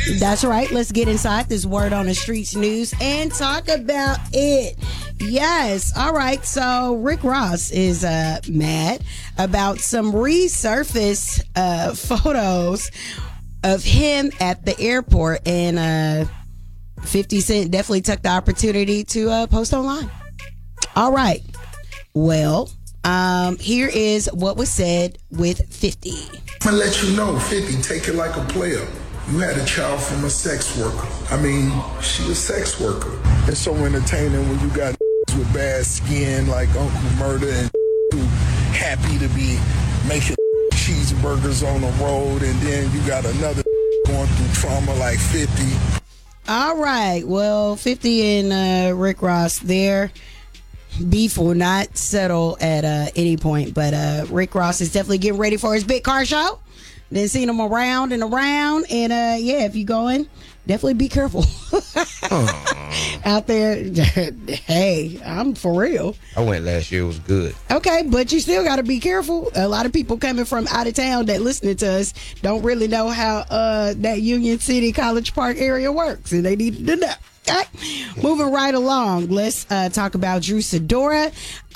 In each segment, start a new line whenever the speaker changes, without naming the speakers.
That's right. Let's get inside this Word on the Streets news and talk about it. Yes. All right. So Rick Ross is mad about some resurfaced photos of him at the airport, and 50 Cent definitely took the opportunity to post online. All right. Well, here is what was said with 50.
I'm gonna let you know, 50, take it like a player. You had a child from a sex worker. I mean, she a sex worker. It's so entertaining when you got with bad skin like Uncle Murder and who happy to be making cheeseburgers on the road, and then you got another going through trauma like 50.
All right. Well, 50 and Rick Ross, their beef will not settle at any point, but Rick Ross is definitely getting ready for his big car show. Then seen him around and around, and yeah, if you going, definitely be careful out there. Hey, I'm for real.
I went last year; it was good.
Okay, but you still got to be careful. A lot of people coming from out of town that listening to us don't really know how that Union City College Park area works, and they need to know. Okay. Moving right along, let's talk about Drew Sidora.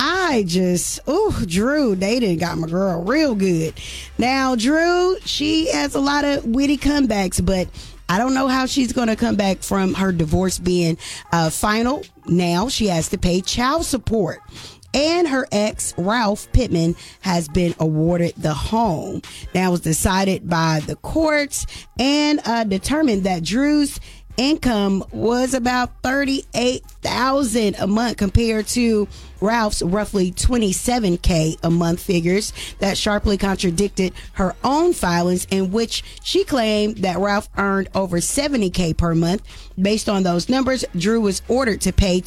Drew, they done got my girl real good. Now, Drew, she has a lot of witty comebacks, but I don't know how she's going to come back from her divorce being final. Now she has to pay child support. And her ex, Ralph Pittman, has been awarded the home. Now it was decided by the courts and determined that Drew's income was about $38,000 a month compared to Ralph's roughly $27K a month figures that sharply contradicted her own filings, in which she claimed that Ralph earned over $70K per month. Based on those numbers, Drew was ordered to pay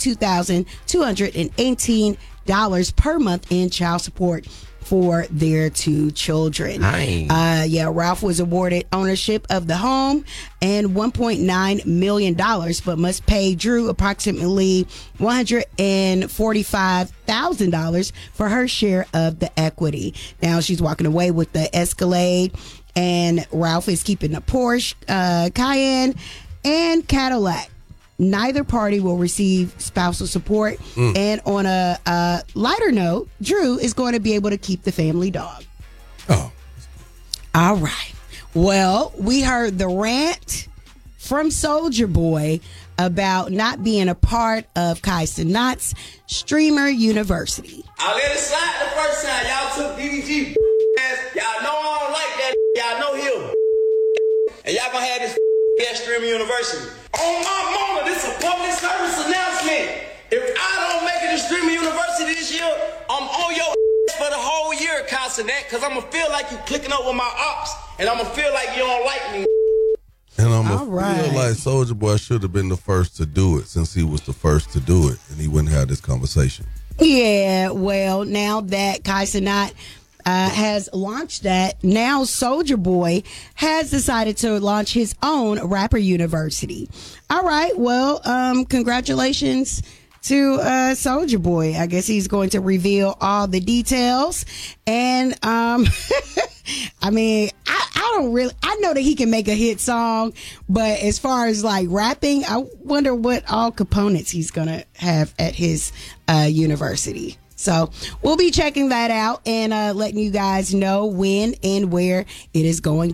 $2,218 per month in child support for their two children. Ralph was awarded ownership of the home and $1.9 million, but must pay Drew approximately $145,000 for her share of the equity. Now she's walking away with the Escalade, and Ralph is keeping a Porsche, Cayenne, and Cadillac. Neither party will receive spousal support. And on a lighter note, Drew is going to be able to keep the family dog.
Oh.
All right. Well, we heard the rant from Soulja Boy about not being a part of Kai Cenat's Streamer University.
I let it slide the first time. Y'all took DDG ass. Y'all know I don't like that. Y'all know him. And y'all gonna have this Streamer University. On my mama, this is a public service announcement. If I don't make it to Streamer University this year, I'm on your for the whole year, Kai Cenat, because I'm going to feel like you clicking up with my ops, and I'm going to feel like you don't like me.
And I'm going to feel like Soulja Boy should have been the first to do it, since he was the first to do it, and he wouldn't have this conversation.
Yeah, well, now that Kai Cenat has launched that, now Soulja Boy has decided to launch his own rapper university. All right, well, congratulations to Soulja Boy. I guess he's going to reveal all the details. And I mean, I know that he can make a hit song, but as far as like rapping, I wonder what all components he's gonna have at his university. So we'll be checking that out and letting you guys know when and where it is going